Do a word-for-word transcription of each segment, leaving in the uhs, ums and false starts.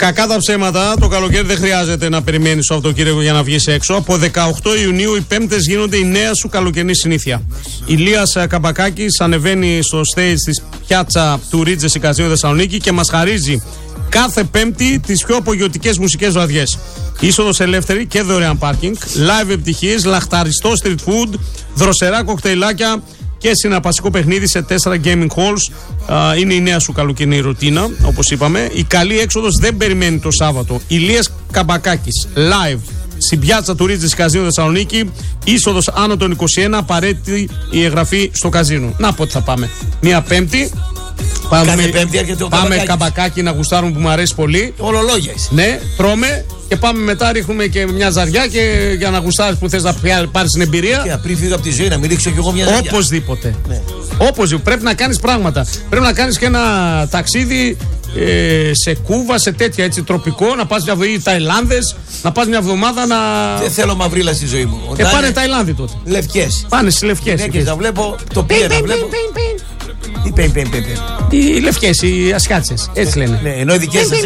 Κακά τα ψέματα, το καλοκαίρι δεν χρειάζεται να περιμένεις το Σαββατοκύριακο για να βγεις έξω. Από δεκαοκτώ Ιουνίου οι Πέμπτες γίνονται η νέα σου καλοκαιρινή συνήθεια. Ηλίας Καμπακάκης ανεβαίνει στο stage της πιάτσα του Ρίτζες Καζίνο Θεσσαλονίκη και μας χαρίζει κάθε Πέμπτη τις πιο απογειωτικές μουσικές βραδιές. Είσοδος ελεύθερη και δωρεάν πάρκινγκ, live επιτυχίες, λαχταριστό street food, δροσερά κοκτέιλάκια και συναρπαστικό παιχνίδι σε τέσσερα gaming halls. Α, είναι η νέα σου καλοκαιρινή ρουτίνα, όπως είπαμε. Η καλή έξοδος δεν περιμένει το Σάββατο. Ηλίας Καμπακάκης, live, στην πιάτσα του Ρίτζες Καζίνο Θεσσαλονίκη. Είσοδος άνω των είκοσι ένα, απαραίτητη η εγγραφή στο καζίνο. Να πότε θα πάμε. Μία Πέμπτη. Πάμε, πέμπτη πάμε καμπακάκι να γουστάρουμε που μου αρέσει πολύ. Ολολόγια είσαι. Ναι, τρώμε και πάμε μετά, ρίχνουμε και μια ζαριά και για να γουστάρεις που θες να πάρεις την εμπειρία. Και πριν φύγω από τη ζωή να μην ρίξω κι εγώ μια ζαριά. Οπωσδήποτε. Ναι. Οπωσδήποτε. Πρέπει να κάνεις πράγματα. Πρέπει να κάνεις και ένα ταξίδι ε, σε Κούβα, σε τέτοια έτσι τροπικό. Να πας μια βδομάδα Ταϊλάνδες, να πας μια εβδομάδα να. Δεν θέλω μαυρίλα στη ζωή μου. Και πάνε Ταϊλάνδη τότε. Λευκές. Πάνε στις λευκές. Γυναίκες να βλέπω, το πιέ να βλέπω. Τι πέν, πέν, πέν, πέν. Οι λευκές, οι ασιάτσες. Έτσι λένε. Ναι, ενώ οι δικές σας.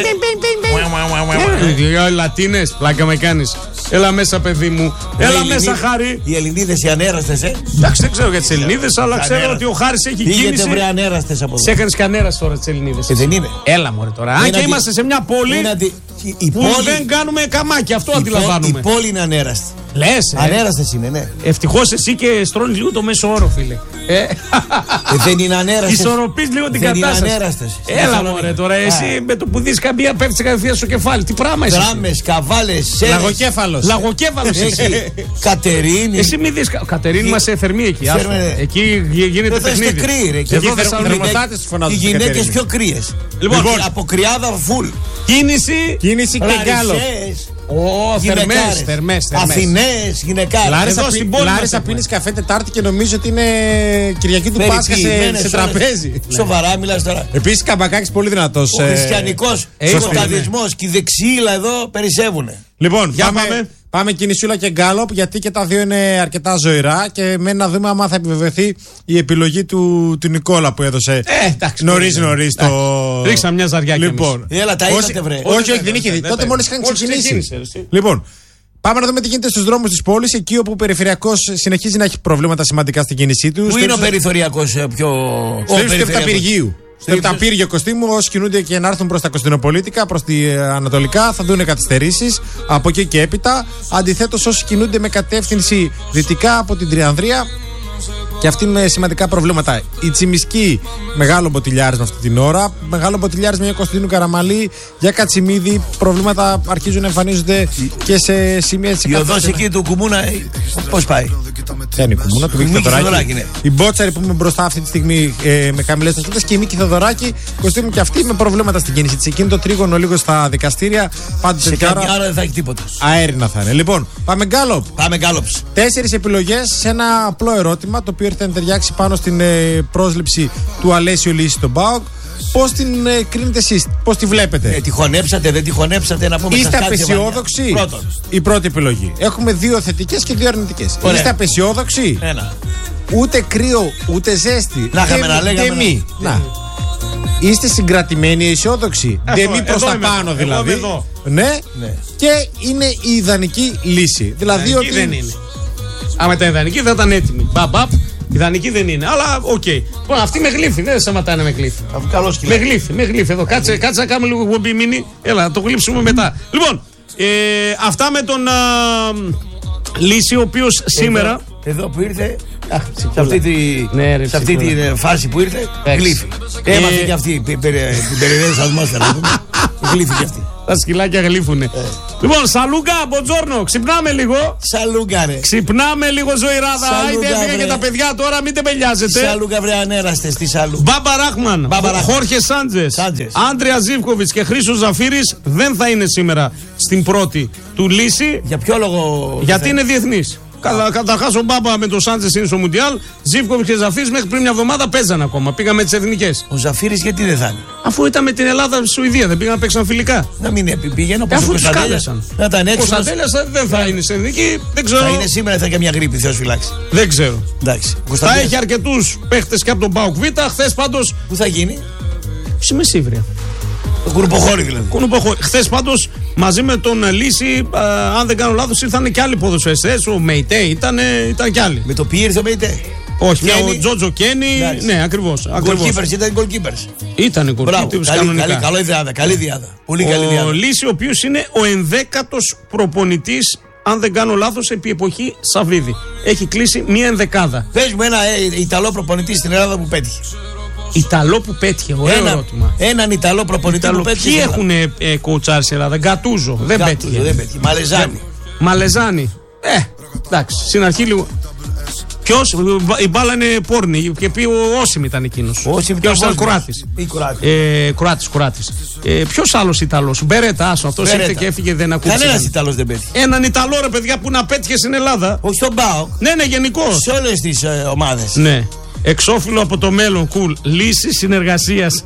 Οι Λατίνες, πλάκα με κάνεις. Έλα μέσα, παιδί μου. Έλα μέσα, Χάρη. Οι Ελληνίδες, οι ανέραστες, ε. Εντάξει, δεν ξέρω για τις Ελληνίδες, αλλά ξέρω ότι ο Χάρης έχει κίνηση. Πήγαινε βρε ανέραστες από εδώ. Σε έκανες κανένας τώρα τις Ελληνίδες. Δεν είναι. Έλα μωρέ τώρα. Αν και είμαστε σε μια πόλη που δεν κάνουμε καμάκι, αυτό αντιλαμβάνουμε. Η πόλη είναι ανέραστη. Λες, ε. Ανέραστες είναι, ναι. Ευτυχώς εσύ και στρώνεις λίγο το μέσο όρο, φίλε. Ε, ε, δεν είναι ανέραστες. Ισορροπείς λίγο την δεν κατάσταση. Είναι ανέραστες. Έλα μωρέ τώρα, εσύ με το που δεις καμπία πέφτεις κατευθείαν στο κεφάλι. Τι πράγμα είσαι. Τράμες, καβάλες, σέρες. Λαγοκέφαλος. Λαγοκέφαλος εσύ. Κατερίνη. Εσύ μη δεις. Κατερίνη μας θερμή εκεί. Εκεί γίνεται παιχνίδι. Εκεί οι γυναίκες πιο κρύες. Λοιπόν, από κρυάδα φουλ. Κίνηση. Κίνηση και γκάλο. Ω, θερμές, θερμές. Αθηνές, γυναικάρες. Εδώ στην πόλη Λάρισα πίνεις καφέ Τετάρτη και νομίζω ότι είναι Κυριακή του Πάσχα σε, σε τραπέζι. Σοβαρά μιλάς τώρα. Επίσης Καμπακάκης πολύ δυνατός. Ο χριστιανικός σκοταδισμός και η δεξίλα εδώ περισσεύουνε. Λοιπόν, για πάμε, πάμε. πάμε κινησούλα και γκάλοπ, γιατί και τα δύο είναι αρκετά ζωηρά και μένει να δούμε άμα θα επιβεβαιωθεί η επιλογή του, του Νικόλα που έδωσε ε, νωρίς νωρίς το... Ρίξα μια ζαριά και λοιπόν, έλα τα είδατε βρε. Όχι, όχι, δεν είχε δει. Τότε μόλις είχαν ξεκινήσει. Λοιπόν, πάμε να δούμε τι γίνεται στους δρόμους της πόλης, εκεί όπου ο περιφερειακός συνεχίζει να έχει προβλήματα σημαντικά στην κίνησή του. Πού είναι ο περιθωριακός πιο... Στο Εφταπυργίου. Στο Εφταπύργιο Κωστίμου, όσοι κινούνται και να έρθουν προς τα Κωνσταντινοπολίτικα, προς τη Ανατολικά, θα δουν καθυστερήσεις από εκεί και έπειτα. Αντιθέτως, όσοι κινούνται με κατεύθυνση δυτικά από την Τριανδρία, και αυτοί με σημαντικά προβλήματα. Η Τσιμισκή, μεγάλο μποτιλιάρισμα αυτή την ώρα. Μεγάλο μποτιλιάρισμα για Κωνσταντίνου Καραμαλή, για Κατσιμίδη. Προβλήματα αρχίζουν να εμφανίζονται και σε σημεία της η οδός εκεί του Κουμούνα, πώς πάει? Δεν είναι η Κουμούνα, του Μίκη Θεοδωράκη. Ναι. Η Μπότσαρη που είναι μπροστά αυτή τη στιγμή ε, με χαμηλές ταχύτητες και η Μίκη Θεοδωράκη, Κωνσταντίνου και αυτή με προβλήματα στην κίνηση της. Εκείνη το τρίγωνο λίγο στα δικαστήρια. Πάντως σε κάποια ώρα δεν θα έχει τίποτα. Αέρινα θα είναι. Λοιπόν, πάμε γκάλοπ. Πάμε γκάλοπ. Τέσσερις επιλογές σε ένα απλό ερώτημα, το οποίο ήρθε να ταιριάξει πάνω στην ε, πρόσληψη του Αλέσιο Λύση στον ΠΑΟΚ. Πώς την ε, κρίνετε εσείς, πώς τη βλέπετε? Ε, τη χωνέψατε, δεν τη χωνέψατε, να πούμε. Είστε απεσιόδοξοι? Πρώτον. Η πρώτη επιλογή. Έχουμε δύο θετικές και δύο αρνητικές. Ωραία. Είστε απεσιόδοξοι? Ένα. Ούτε κρύο, ούτε ζέστη. Να είχαμε να λέγαμε. Μη. Να. να. Είστε συγκρατημένοι αισιόδοξοι. Δεν μη προς τα πάνω δηλαδή. Εδώ. Ναι. ναι. Και είναι η ιδανική λύση. Δηλαδή ιδανική ότι. Δεν είναι. Άμα ήταν ιδανική θα ήταν έτοιμη. Μπαμπαπ. Ιδανική δεν είναι, αλλά οκ. Okay. Λοιπόν, αυτή με γλύφει, δεν σταματάνε με γλύφει. Καλώς με γλύφει, με γλύφει. Εδώ, κάτσε, κάτσε να κάνουμε λίγο γομπι μίνι. Έλα, να το γλύψουμε μετά. Λοιπόν, ε, αυτά με τον α, Λύση, ο οποίος σήμερα. Εδώ που ήρθε, αχ, σε αυτή τη, ναι, ρε, σε αυτή τη φάση που ήρθε, γλύφει. Ε, Έμαθε και αυτή την περιοδία σας μάστερα. Γλύφει και αυτή. Τα σκυλάκια γλύφουνε. Ε. Λοιπόν, Σαλούγκα, μποτζόρνο, ξυπνάμε λίγο. Σαλούγκα, ρε. Ξυπνάμε λίγο, ζωηράδα. Άιντε, έφυγαν και τα παιδιά τώρα, μην τεμπελιάζετε. Σαλούγκα, βρε, ανέραστες, τι Σαλούγκα. Μπάμπα Ράχμαν, Χόρχε Σάντζες, Άντρια Ζίβκοβιτς και Χρήστος Ζαφύρης δεν θα είναι σήμερα στην πρώτη του Λύση. Για ποιο λόγο? Γιατί είναι διεθνής. Καταρχάς ο Μπάμπα με τον Σάντζες είναι στο Μουντιάλ. Ζίβκοβιτς και Ζαφύρης μέχρι πριν μια εβδομάδα παίζαν ακόμα. Πήγαμε τις εθνικές. Ο Ζαφύρης γιατί δεν θα είναι? Αφού ήταν με την Ελλάδα στη Σουηδία, δεν πήγαν να παίξαν φιλικά. Να μην πήγαινε όπως αφού ο Κωνσταντέλιας. Να ήταν έξω. Ο Κωνσταντέλιας δεν θα είναι στην εθνική. Δεν ξέρω. Θα είναι σήμερα, θα έχει μια γρήπη, Θεός φυλάξει. Δεν ξέρω. Εντάξει. Θα έχει αρκετούς παίχτες και από τον ΠΑΟΚ Β. Χθες πάντως. Πού θα γίνει? Στη Μεσίβρια. Το κουνουποχώρι δηλαδή. Κουνουποχώρι. Χθες πάντως μαζί με τον Λύση, α, αν δεν κάνω λάθος, ήρθαν και άλλοι ποδοσφαιριστές. Ο Μεϊτέ ήταν, ήταν και άλλοι. Με το ποιοι ήρθε ο Μεϊτέ? Όχι, μια, ο Τζότζο Κένι. Ναι, ακριβώς. Goalkeepers, ήταν goalkeepers. Ήταν goalkeepers κανονικά. Καλή, καλή διάδα, καλή διάδα. Πολύ καλή διάδα. Ο Λύση, ο οποίος είναι ο ενδέκατος προπονητής, αν δεν κάνω λάθος, επί εποχή Σαββίδη. Έχει κλείσει μία ενδεκάδα. Πες μου ένα ε, Ιταλό προπονητή στην Ελλάδα που πέτυχε. Ιταλό που πέτυχε, ωραίο ένα, ερώτημα. Έναν Ιταλό προπονητή Ιταλό, που πέτυχε. Ποιοι έχουν ε, ε, κοουτσάρει στην Ελλάδα? Γκατούζο, δεν Γκατούζο, πέτυχε. Δεν πέτυχε. Μαλεζάνη. Μαλεζάνη. Ε, εντάξει, στην αρχή λίγο. Ποιος, η μπάλα είναι πόρνη και πει ο Όσιμ ήταν εκείνος. Όσιμ ήταν Κροάτης. Ε, Κροάτης, Κροάτης. Ε, ποιος άλλος Ιταλός? Μπερέτα, άσο. Αυτός ήρθε και έφυγε, δεν ακούγεται. Κανένας Ιταλός δεν πέτυχε. Έναν Ιταλό ρε παιδιά που να πέτυχε στην Ελλάδα. Όχι στον ΠΑΟΚ. Ναι, ναι, γενικώς. Σε όλες τις ε, ομάδες. Ναι. Εξώφυλλο από το μέλλον, cool. Λύση συνεργασίας.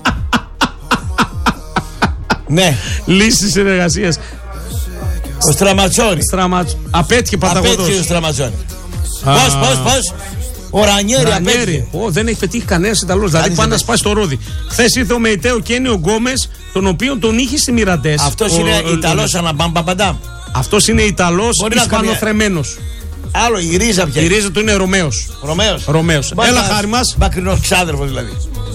Ναι. Λύση συνεργασίας. Ο Στραματσόνη. Στραματ... Απέτυχε παταγωδός. Απέτυχε ο Στραματσόνη. Πώς, πώς, πώς. Ο Ρανιέρη απέτυχε. Oh, δεν έχει πετύχει κανένας Ιταλός. Δηλαδή πάντα να σπάσει το ρόδι. Χθες ήρθε ο Μεϊτέο Κένι ο Γκόμες, τον οποίο τον είχε στη Μιραντές. Αυτός ο, είναι ο, Ιταλός αναμπαμπαμπαντάμ. Αυτός είναι Ιταλός ισπανοθρεμένος. Άλλο η ρίζα πια. Η ρίζα του είναι Ρωμαίος. Ρωμαίος. Ρωμαίος. Έλα χάρη μας. Μακρινός ξάδερφος δηλαδή.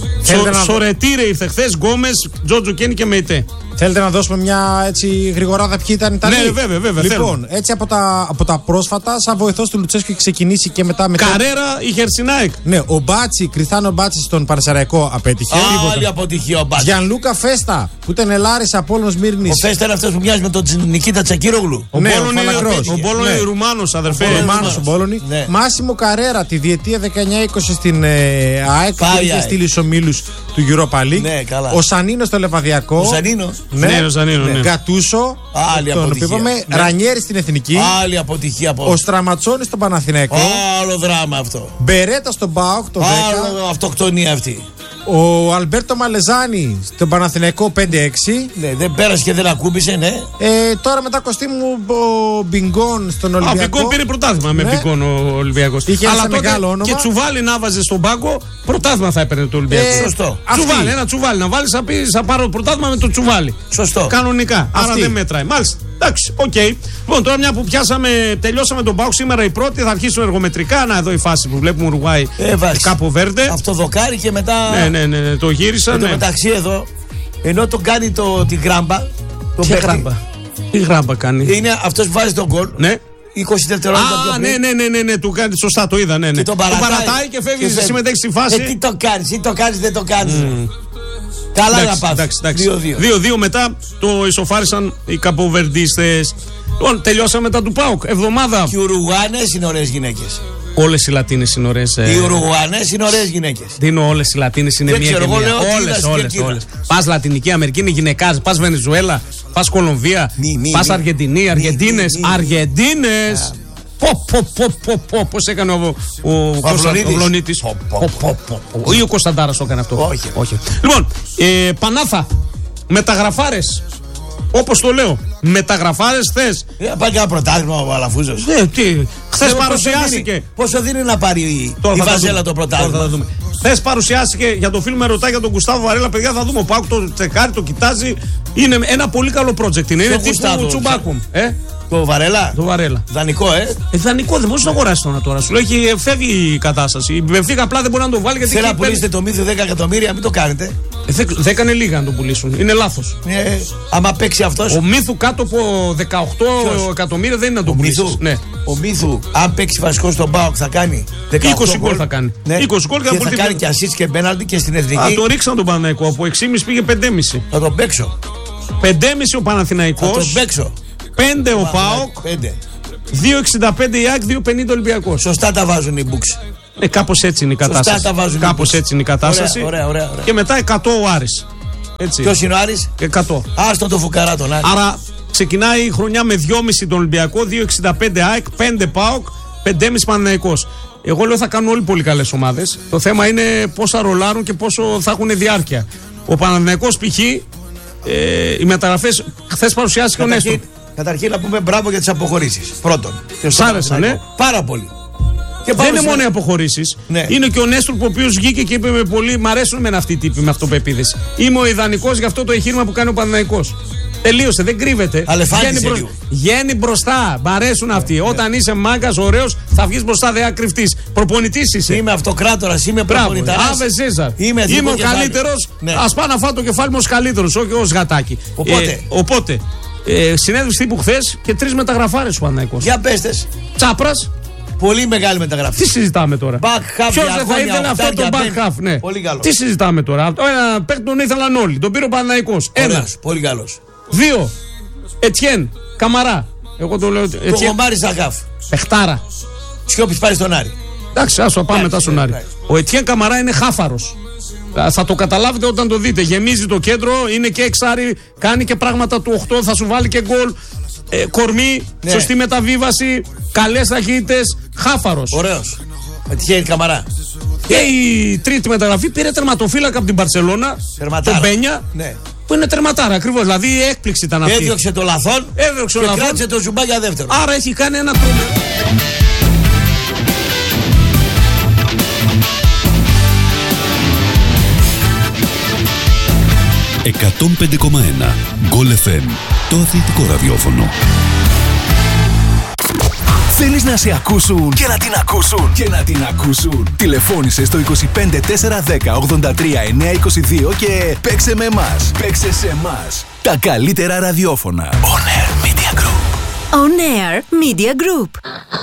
Σορετήρε ήρθε χθες, Γκόμες, Τζότζο Κένι και Μεϊτέ. Θέλετε να δώσουμε μια έτσι γρηγοράδα ποιοι ήταν Ιταλοί? Ναι, βέβαια, βέβαια. Λοιπόν, θέλω. έτσι από τα, από τα πρόσφατα, σαν βοηθός του Λουτσέσκου έχει ξεκινήσει και μετά. μετά... Καρέρα η Χερσινάικ. Ναι, ο Μπάτσι, Κριθάνο Μπάτσι στον Πανσεραϊκό απέτυχε. Άλλη αποτυχία ο Μπάτσι. Γιανλούκα Φέστα που ήταν Ελλάρης Απόλλωνος Μύρνης. Ο Φέστα είναι αυτός που μοιάζει με τον Νικίτα Τσακίρογλου. Ο ναι, Μπόλων είναι Ρουμάνος, αδερφέ. Ο Ρουμάνος ο Μπόλωνη. Ναι. Μάσιμο Καρέρα τη διετία δεκαεννιά είκοσι στην ε, ΑΕΚ που είχε στείλει στους ομίλους του Europa League. Ναι, ο Σανίνο στο Λεβαδιακό. Ο Σανίνο. Ναι, ο Σανίνο. Ναι. Γκατούσο. Άλλη τον αποτυχία. είπαμε. Ναι. Ρανιέρη στην Εθνική. Άλλη αποτυχία από ο Στραματσόνης στον Παναθηναϊκό. Άλλο δράμα αυτό. Μπερέτα στον ΠΑΟΚ το δέκα. Άλλο αυτοκτονία αυτή. Ο Αλμπέρτο Μαλεζάνη στον Παναθηναϊκό πέντε έξι. Ναι, δεν πέρασε και δεν ακούμπησε, ναι. Ε, τώρα μετά κοστίμου ο Μπιγκόν στον Ολυμπιακό. Α, Μπιγκόν πήρε πρωτάθλημα με ναι. Μπιγκόν ο Ολυμπιακός. Είχε αλλά ένα μεγάλο όνομα. Και τσουβάλι να βάζε στον πάγκο, πρωτάθλημα θα έπαιρνε το Ολυμπιακό. Ε, Σωστό. Τσουβάλι, ένα τσουβάλι. Να βάλει, θα πει, θα πάρω πρωτάθλημα με το τσουβάλι. Σωστό. Κανονικά. Αυτή. Άρα δεν μέτράει. Μάλιστα. Εντάξει, οκ. Okay. Λοιπόν, τώρα μια που πιάσαμε, τελειώσαμε τον ΠΑΟΚ σήμερα η πρώτη, θα αρχίσουν εργομετρικά. Να εδώ η φάση που βλέπουμε Ουρουάη ε, Κάπο Βέρντε. Αυτό δοκάρι και μετά. Ναι, ναι, ναι, ναι το γύρισαν. Ναι. Ναι. Μεταξύ εδώ, ενώ τον κάνει το, την γράμπα. Το τι γράμπα. Τι γράμπα κάνει. Είναι αυτό που βάζει τον γκολ. Ναι. είκοσι δευτερόλεπτα. Α, ναι, ναι, ναι, ναι, ναι, του κάνει σωστά, το είδα. Ναι, ναι. Και τον παρατάει, τον παρατάει και φεύγει και συμμετέχει στη φάση. Ε, τι το κάνει, τι το κάνει, δεν το κάνει. Mm. Καλά να πάθει. δύο δύο μετά το ισοφάρισαν οι Καποβερντίστες. Λοιπόν, τελειώσαμε μετά του ΠΑΟΚ. Εβδομάδα. Και οι Ουρουγουανές είναι ωραίες γυναίκες. Όλες οι Λατίνες είναι ωραίες. Οι Ουρουγουανές είναι ωραίες γυναίκες. Δίνω όλες οι Λατίνες είναι μία και μία. Όλες, όλες, όλες. Πας Λατινική Αμερική είναι γυναικάς. Πας Βενεζουέλα. Πας Κολομβία. Πας Αργεντινή. Αργεντίνες. Αργεντίνες. Πω, πω, πω, πω, πω, πώς έκανε ο, ο, ο Βλονίτης. Ή ο Κωνσταντάρας το έκανε αυτό. Όχι. Όχι. Λοιπόν, ε, Πανάθα, μεταγραφάρες. Όπως το λέω, μεταγραφάρες θες. Ε, πάει και ένα πρωτάθλημα ο Αλαφούζος. Ναι, τι. Χθες παρουσιάστηκε. Πόσο δίνει να πάρει η, η Βαζέλα το πρωτάθλημα. Χθες παρουσιάστηκε για το φίλο με ρωτά για τον Κουστάβο Βαρέλα. Παιδιά, θα δούμε. Ο Πάουκ το τσεκάρει, το κοιτάζει. Είναι ένα πολύ καλό project. Είναι, είναι τύπου Τσουμπάκουμ. Ε? Το Βαρέλα. Το Βαρέλα. Δανεικό, ε. ε δανεικό, δεν μπορεί να αγοράσει τώρα. τώρα. Σου λέει φεύγει η κατάσταση. Η Μπενφίκα απλά δεν μπορεί να το βάλει γιατί. Θέλει να πουλήσετε το μύθι δέκα εκατομμύρια, μην το κάνετε. Ε, δέκα είναι λίγα να το πουλήσουν. Είναι λάθος. Ε, άμα παίξει αυτός. Ο Μύθου κάτω από δεκαοκτώ εκατομμύρια δεν είναι να το πουλήσει. Ναι. Ο Μύθου, αν παίξει βασικό στον ΠΑΟΚ, θα κάνει δεκαοκτώ είκοσι γκολ θα κάνει. Ναι. είκοσι γκολ και, και θα κάνει πέντε. Και assist και πέναλτι και στην εθνική. Θα το ρίξαν τον Παναθηναϊκό. Από έξι κόμμα πέντε πήγε πέντε κόμμα πέντε. Θα τον παίξω. πέντε κόμμα πέντε ο Παναθηναϊκός. Θα τον παίξω. πέντε ο ΠΑΟΚ. δύο εξήντα πέντε η ΑΕΚ, δύο πενήντα Ολυμπιακός. Σωστά τα βάζουν οι μπουξ. Ε, κάπως έτσι είναι η κατάσταση. Σωστά τα βάζουν. Κάπως έτσι είναι η κατάσταση. Ωραία, ωραία, ωραία. Και μετά εκατό ο Άρης. Ποιος είναι ο Άρης? εκατό. Άστο το φουκαρά τον Άρη. Άρα ξεκινάει η χρονιά με δυόμισι τον Ολυμπιακό, δύο εξήντα πέντε ΑΕΚ, πέντε ΠΑΟΚ, πέντε κόμμα πέντε Παναθηναϊκός. Εγώ λέω θα κάνουν όλοι πολύ καλές ομάδες. Το θέμα είναι πόσα ρολάρουν και πόσο θα έχουν διάρκεια. Ο Παναθηναϊκός π.χ. Ε, οι μεταγραφές χθες παρουσιάστηκε ο Νέστορ. Καταρχήν να πούμε μπράβο για τις αποχωρήσεις. Πρώτον. Σ' άρεσαν, ναι. Πάρα πολύ. Δεν είναι μόνο οι αποχωρήσεις. Ναι. Είναι και ο Νέστρου, ο οποίος βγήκε και είπε με πολύ. Μ' αρέσουν εμένα αυτοί οι τύποι με αυτοπεποίθηση. Είμαι ο ιδανικός για αυτό το εγχείρημα που κάνει ο Παναθηναϊκός. Τελείωσε, δεν κρύβεται. Βγαίνει, μπρο... Βγαίνει μπροστά. Μ' αρέσουν αυτοί. Ναι. Όταν είσαι μάγκας, ωραίος, θα βγεις μπροστά, δεν ακρυφτείς. Προπονητής είσαι. Είμαι αυτοκράτορας, είμαι προπονηταράς. Άβε Σέζαρ. Είμαι, είμαι ο καλύτερος. Ναι. Ας πάω να φάω το κεφάλι μου ως καλύτερος, όχι ως γατάκι. Οπότε. Ε, οπότε ε, συνέδριση τύπου χθες και τρεις μεταγραφάρες του Παναθηναϊκός. Για πέστες. Τσάπρας. Πολύ μεγάλη μεταγραφή. Τι συζητάμε τώρα. Ποιος δεν θα ήθελε αυτό το back half, ναι. Πολύ καλό. Τι συζητάμε τώρα. Ένα παίκτη τον ήθελαν όλοι. Τον πήρε ο Παναθηναϊκός. Ένα. Πολύ καλός. Δύο. Ετιέν. Καμαρά. Εγώ το λέω. Το γομάρι Σαχάφ. Πεχτάρα. Σιώπης πάρει στον Άρη. Εντάξει, άσο πάμε μετά στον Άρη. Ο Ετιέν Καμαρά είναι χάφαρος. Θα το καταλάβετε όταν το δείτε. Γεμίζει το κέντρο, είναι και εξάρι, κάνει και πράγματα του οκτώ, θα σου βάλει και γκολ. Ε, κορμί, ναι. Σωστή μεταβίβαση, καλές ταχύτητες, χάφαρος. Ωραίος. Ετιέν Καμαρά. Και η τρίτη μεταγραφή πήρε τερματοφύλακα από την Μπαρσελόνα, τον Μπένια. Ναι. Που είναι τερματάρα ακριβώς, δηλαδή η έκπληξη ήταν αυτή. Έδιωξε το λαθόν Έδιωξε και λαθόν. κράτησε το ζουμπά για δεύτερο. Άρα έχει κάνει ένα τρομερό. εκατόν πέντε κόμμα ένα Γκολ εφ εμ, το αθλητικό ραδιόφωνο. Θέλεις να σε ακούσουν και να την ακούσουν και να την ακούσουν. Τηλεφώνησε στο είκοσι πέντε τετρακόσια δέκα ογδόντα τρία εννιακόσια είκοσι δύο και παίξε με εμάς. Παίξε σε εμάς. Τα καλύτερα ραδιόφωνα. On Air Media Group. On Air Media Group.